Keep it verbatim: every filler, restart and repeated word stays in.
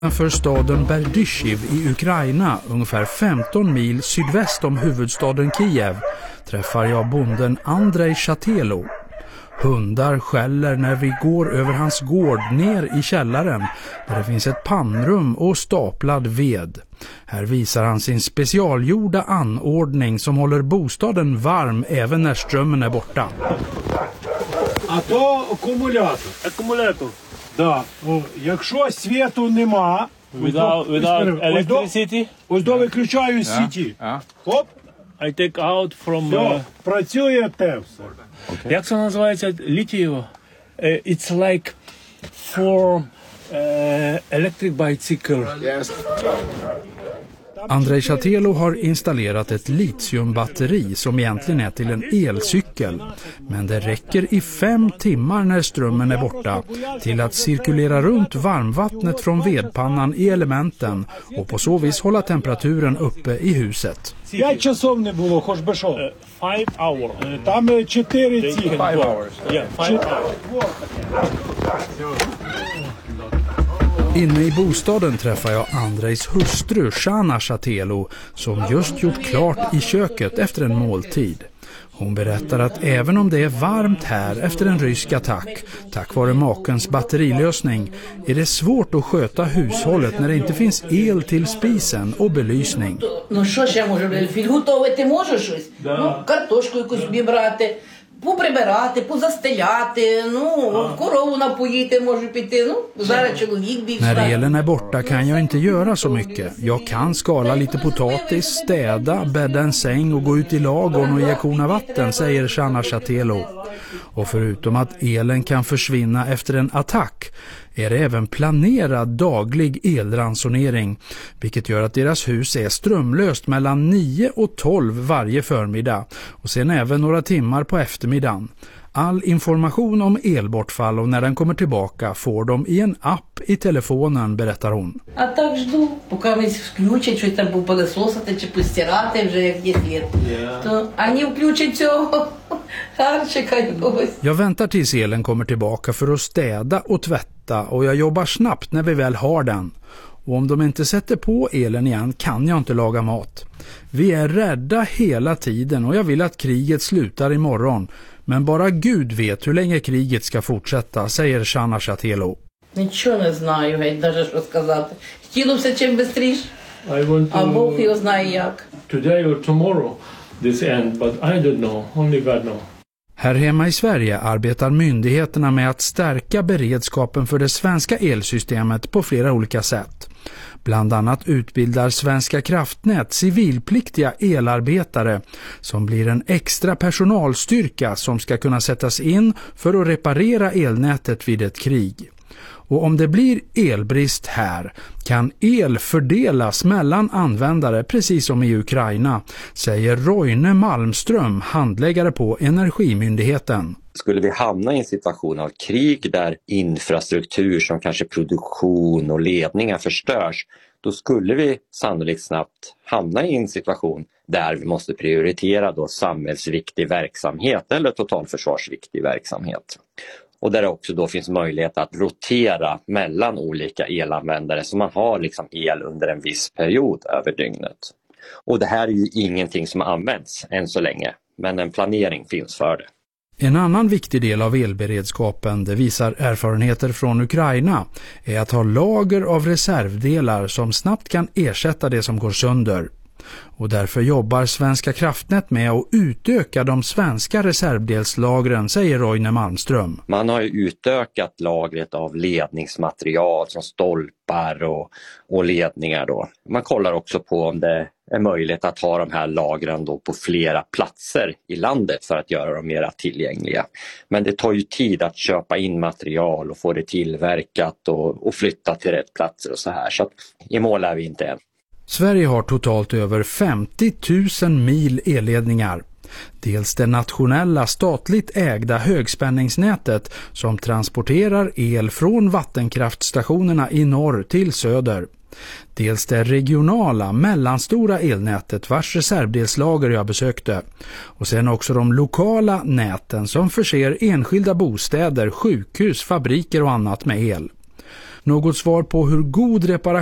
För staden Berdyshiv i Ukraina, ungefär femton mil sydväst om huvudstaden Kiev, träffar jag bonden Andrei Chatelo. Hundar skäller när vi går över hans gård ner i källaren där det finns ett pannrum och staplad ved. Här visar han sin specialgjorda anordning som håller bostaden varm även när strömmen är borta. А то акумулятор. Акумулятор. Да. О, якщо світу нема, Without, without electricity, ось до виключаю з сіті. Хоп, I take out from... все, Uh, працює те все. Як це називається? Літієво? Uh, it's like for uh, electric bicycle. Yes. Andrei Chatelo har installerat ett litiumbatteri som egentligen är till en elcykel. Men det räcker i fem timmar när strömmen är borta till att cirkulera runt varmvattnet från vedpannan i elementen och på så vis hålla temperaturen uppe i huset. П'ять часов не було, хоч би що. Five hours. Там чотири ці. Five hours. Yeah, five hours. Inne i bostaden träffar jag Andrejs hustru Shana Chatelo som just gjort klart i köket efter en måltid. Hon berättar att även om det är varmt här efter en rysk attack, tack vare makens batterilösning, är det svårt att sköta hushållet när det inte finns el till spisen och belysning. Ну що ще може підготувати може щось? Ну, картошку якусь брати, поприбирати, позастеляти, ну, корову напоїти може піти, ну, зараз чоловік більше. När elen är borta kan jag inte göra så mycket. Jag kan skala lite potatis, städa, bädda en säng och gå ut i lagon och ge korna vatten, säger Shana Chatelo. Och förutom att elen kan försvinna efter en attack är det även planerad daglig elransonering, vilket gör att deras hus är strömlöst mellan nio och tolv varje förmiddag och sen även några timmar på eftermiddagen. All information om elbortfall och när den kommer tillbaka får de i en app i telefonen, berättar hon. А так жду, поки ми включать, щось там попилисосити чи постирати вже як є світ. То ані включать цього харчика якогось. Jag väntar tills elen kommer tillbaka för att städa och tvätta och jag jobbar snabbt när vi väl har den. Och om de inte sätter på elen igen kan jag inte laga mat. Vi är rädda hela tiden och jag vill att kriget slutar imorgon. Men bara Gud vet hur länge kriget ska fortsätta, säger Shana Chatelo. Нічого не знаю, геть, навіть що сказати. Хотілося чим швидше, I want а Бог to його знає як. today or tomorrow this end, but I don't know. Only God knows. Här hemma i Sverige arbetar myndigheterna med att stärka beredskapen för det svenska elsystemet på flera olika sätt. Bland annat utbildar Svenska kraftnät civilpliktiga elarbetare som blir en extra personalstyrka som ska kunna sättas in för att reparera elnätet vid ett krig. Och om det blir elbrist här kan el fördelas mellan användare precis som i Ukraina, säger Roine Malmström, handläggare på Energimyndigheten. Skulle vi hamna i en situation av krig där infrastruktur som kanske produktion och ledningar förstörs, då skulle vi sannolikt snabbt hamna i en situation där vi måste prioritera då samhällsviktig verksamhet eller totalförsvarsviktig verksamhet. Och där det också då finns möjlighet att rotera mellan olika elanvändare så man har liksom el under en viss period över dygnet. Och det här är ju ingenting som används än så länge, men en planering finns för det. En annan viktig del av elberedskapen, det visar erfarenheter från Ukraina, är att ha lager av reservdelar som snabbt kan ersätta det som går sönder. Och därför jobbar Svenska kraftnät med att utöka de svenska reservdelslagren, säger Roine Malmström. Man har ju utökat lagret av ledningsmaterial som stolpar och, och ledningar då. Man kollar också på om det är möjligt att ha de här lagren då på flera platser i landet för att göra dem mer tillgängliga. Men det tar ju tid att köpa in material och få det tillverkat och, och flytta till rätt platser och så här. Så att i mål är vi inte än. Sverige har totalt över femtio tusen mil elledningar. Dels det nationella statligt ägda högspänningsnätet som transporterar el från vattenkraftstationerna i norr till söder. Dels det regionala mellanstora elnätet vars reservdelslager jag besökte. Och sen också de lokala näten som förser enskilda bostäder, sjukhus, fabriker och annat med el. Något svar på hur god reparation